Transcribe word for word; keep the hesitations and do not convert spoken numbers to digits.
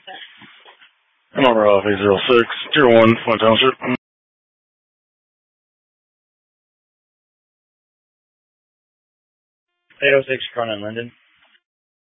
Number off eight zero six, zero one, Flint Township. eight oh six, Cronin Linden.